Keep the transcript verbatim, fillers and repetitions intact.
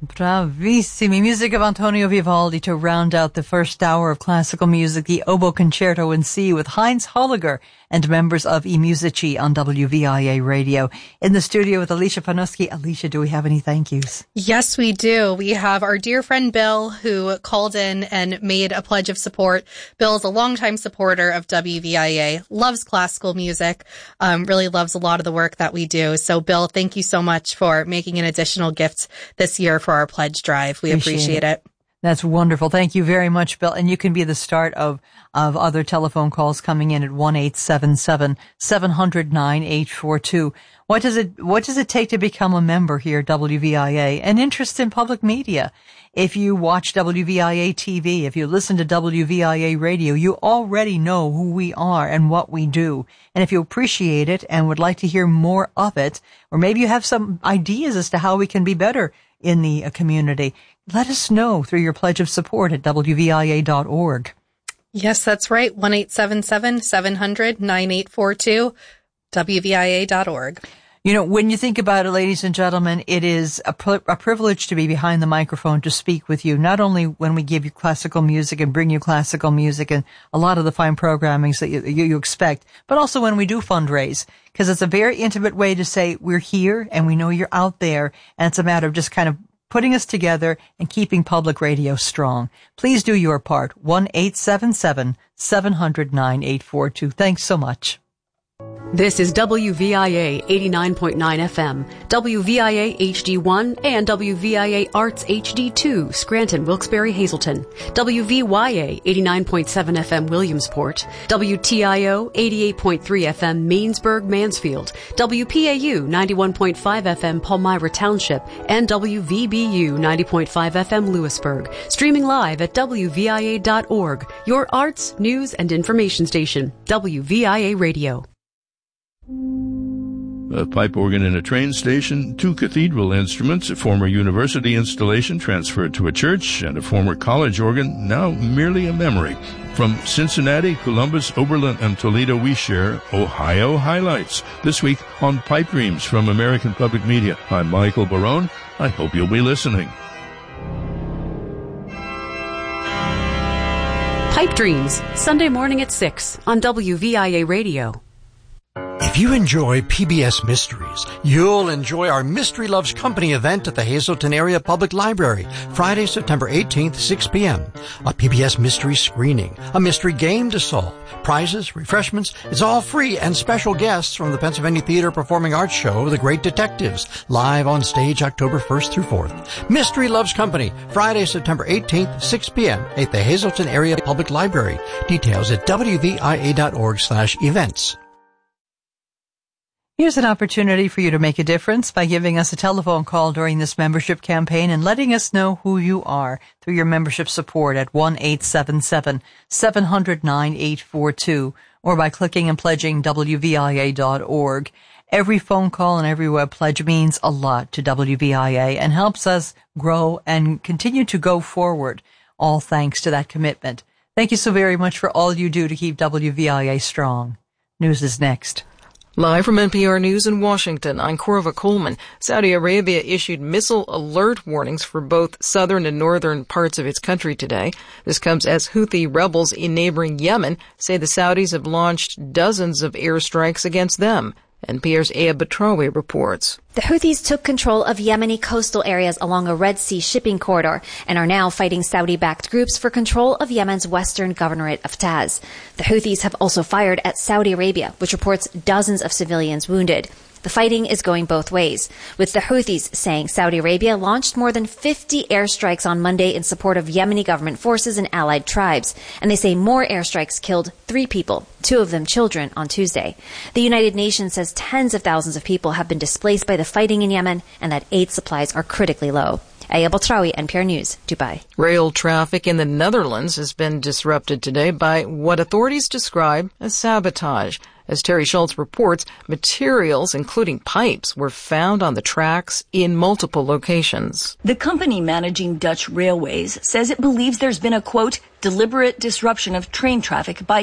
Bravissimi. Music of Antonio Vivaldi to round out the first hour of classical music, the Oboe Concerto in C with Heinz Holliger and members of eMusici on W V I A Radio. In the studio with Alicia Panuski. Alicia, do we have any thank yous? Yes, we do. We have our dear friend Bill, who called in and made a pledge of support. Bill is a longtime supporter of W V I A, loves classical music, um, really loves a lot of the work that we do. So, Bill, thank you so much for making an additional gift this year for our pledge drive. We appreciate, appreciate it. it. That's wonderful. Thank you very much, Bill. And you can be the start of, of other telephone calls coming in at one eight seven seven, seven hundred, nine eight four two. What does it, what does it take to become a member here at W V I A? An interest in public media. If you watch W V I A T V, if you listen to W V I A Radio, you already know who we are and what we do. And if you appreciate it and would like to hear more of it, or maybe you have some ideas as to how we can be better in the uh, community, let us know through your pledge of support at W V I A dot org. Yes, that's right. one eight seven seven, seven hundred, nine eight four two, W V I A dot org. You know, when you think about it, ladies and gentlemen, it is a, pri- a privilege to be behind the microphone to speak with you, not only when we give you classical music and bring you classical music and a lot of the fine programmings that you, you, you expect, but also when we do fundraise, because it's a very intimate way to say we're here and we know you're out there, and it's a matter of just kind of putting us together and keeping public radio strong. Please do your part. one eight seven seven, seven hundred, nine eight four two. Thanks so much. This is W V I A eighty-nine point nine F M, W V I A H D one, and W V I A Arts H D two, Scranton, Wilkes-Barre, Hazleton, W V Y A eighty-nine point seven F M, Williamsport, W T I O eighty-eight point three F M, Mainsburg, Mansfield, W P A U ninety-one point five F M, Palmyra Township, and W V B U ninety point five F M, Lewisburg. Streaming live at W V I A dot org, your arts, news, and information station, W V I A Radio. A pipe organ in a train station, two cathedral instruments, a former university installation transferred to a church, and a former college organ, now merely a memory. From Cincinnati, Columbus, Oberlin, and Toledo, we share Ohio highlights. This week on Pipe Dreams from American Public Media. I'm Michael Barone. I hope you'll be listening. Pipe Dreams, Sunday morning at six on W V I A Radio. If you enjoy P B S Mysteries, you'll enjoy our Mystery Loves Company event at the Hazleton Area Public Library, Friday, September eighteenth, six p.m. A P B S mystery screening, a mystery game to solve, prizes, refreshments. It's all free, and special guests from the Pennsylvania Theater Performing Arts Show, The Great Detectives, live on stage October first through fourth. Mystery Loves Company, Friday, September eighteenth, six p.m. at the Hazleton Area Public Library. Details at W V I A dot org slash events. Here's an opportunity for you to make a difference by giving us a telephone call during this membership campaign and letting us know who you are through your membership support at one eight seven seven, seven hundred, nine eight four two or by clicking and pledging W V I A dot org. Every phone call and every web pledge means a lot to W V I A and helps us grow and continue to go forward, all thanks to that commitment. Thank you so very much for all you do to keep W V I A strong. News is next. Live from N P R News in Washington, I'm Corva Coleman. Saudi Arabia issued missile alert warnings for both southern and northern parts of its country today. This comes as Houthi rebels in neighboring Yemen say the Saudis have launched dozens of airstrikes against them. N P R's Aya Batrawi reports. The Houthis took control of Yemeni coastal areas along a Red Sea shipping corridor and are now fighting Saudi-backed groups for control of Yemen's western governorate of Taz. The Houthis have also fired at Saudi Arabia, which reports dozens of civilians wounded. The fighting is going both ways, with the Houthis saying Saudi Arabia launched more than fifty airstrikes on Monday in support of Yemeni government forces and allied tribes, and they say more airstrikes killed three people, two of them children, on Tuesday. The United Nations says tens of thousands of people have been displaced by the fighting in Yemen and that aid supplies are critically low. Aya Batrawi, N P R News, Dubai. Rail traffic in the Netherlands has been disrupted today by what authorities describe as sabotage. As Terry Schultz reports, materials, including pipes, were found on the tracks in multiple locations. The company managing Dutch railways says it believes there's been a, quote, deliberate disruption of train traffic by